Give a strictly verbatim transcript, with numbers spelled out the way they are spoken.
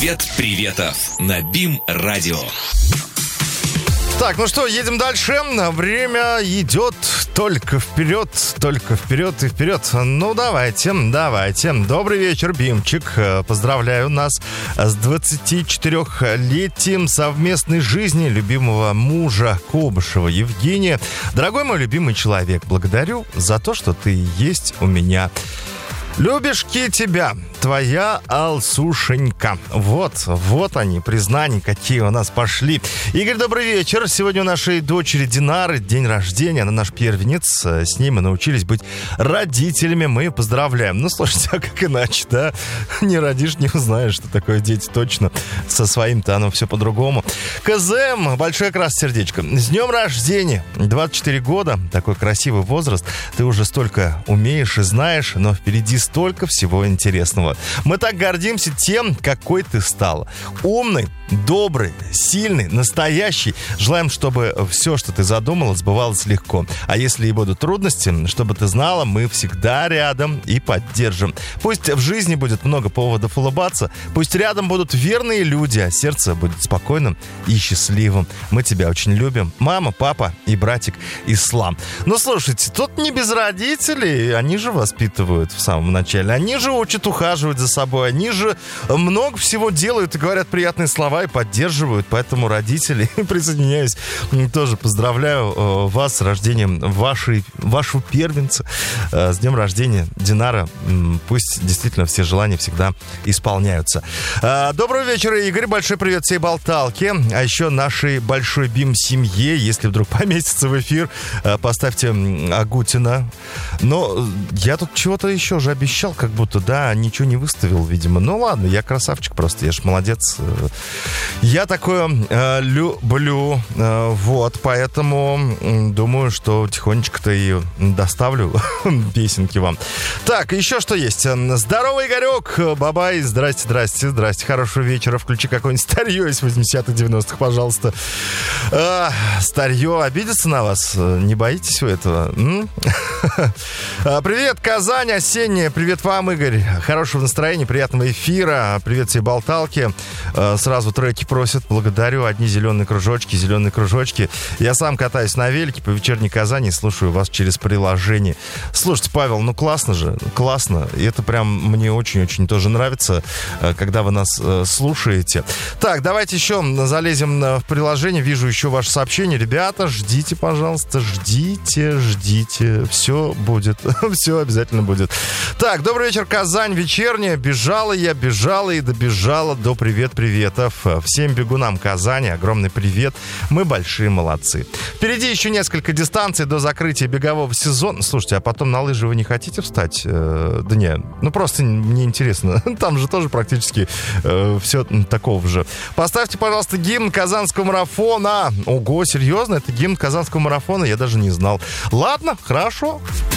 Привет приветов на БИМ-радио. Так, ну что, едем дальше. Время идет только вперед, только вперед и вперед. Ну, давайте, давайте. Добрый вечер, Бимчик. Поздравляю нас с двадцатичетырёхлетием совместной жизни любимого мужа Кобышева Евгения. Дорогой мой любимый человек, благодарю за то, что ты есть у меня. Любишки тебя, твоя Алсушенька. Вот, вот они, признания, какие у нас пошли. Игорь, добрый вечер. Сегодня у нашей дочери Динары день рождения. Она наш первенец. С ней мы научились быть родителями. Мы ее поздравляем. Ну, слушайте, а как иначе, да? Не родишь, не узнаешь, что такое дети точно. Со своим-то оно все по-другому. КЗМ, большое красное сердечко. С днем рождения. двадцать четыре года. Такой красивый возраст. Ты уже столько умеешь и знаешь, но впереди столько всего интересного. Мы так гордимся тем, какой ты стала. Умный, добрый, сильный, настоящий. Желаем, чтобы все, что ты задумала, сбывалось легко. А если и будут трудности, чтобы ты знала, мы всегда рядом и поддержим. Пусть в жизни будет много поводов улыбаться, пусть рядом будут верные люди, а сердце будет спокойным и счастливым. Мы тебя очень любим. Мама, папа и братик Ислам. Ну, слушайте, тут не без родителей. Они же воспитывают в самом начале. Они же учат ухаживать за собой. Они же много всего делают и говорят приятные слова и поддерживают. Поэтому, родители, присоединяюсь, тоже поздравляю вас с рождением вашей, вашего первенца. С днем рождения, Динара. Пусть действительно все желания всегда исполняются. Доброго вечера, Игорь. Большой привет всей Болталке. А еще нашей большой БИМ-семье. Если вдруг поместится в эфир, поставьте Агутина. Но я тут чего-то еще же обещал, как будто, да, ничего не выставил, видимо. Ну ладно, я красавчик просто, я ж молодец. Я такое э, люблю, э, вот, поэтому э, думаю, что тихонечко-то и доставлю песенки вам. Так, еще что есть. Здорово, Игорек, бабай, здрасте, здрасте, здрасте, хорошего вечера. Включи какое-нибудь старье из восьмидесятых, девяностых, пожалуйста. э, Старье обидится на вас? Не боитесь вы этого? Привет, Казань осенняя. Привет вам, Игорь. Хорошего настроения, приятного эфира. Привет всей Болталке. Сразу треки просят. Благодарю. Одни зеленые кружочки, зеленые кружочки. Я сам катаюсь на велике по вечерней Казани и слушаю вас через приложение. Слушайте, Павел, ну классно же. Классно. И это прям мне очень-очень тоже нравится, когда вы нас слушаете. Так, давайте еще залезем в приложение. Вижу еще ваше сообщение. Ребята, ждите, пожалуйста. Ждите, ждите. Все будет. Все обязательно будет. Так, добрый вечер, Казань, вечерняя. Бежала я, бежала и добежала до привет-приветов. Всем бегунам Казани огромный привет. Мы большие молодцы. Впереди еще несколько дистанций до закрытия бегового сезона. Слушайте, а потом на лыжи вы не хотите встать? Э, да не, ну просто мне интересно. Там же тоже практически э, все такого же. Поставьте, пожалуйста, гимн Казанского марафона. Ого, серьезно? Это гимн Казанского марафона? Я даже не знал. Ладно, хорошо.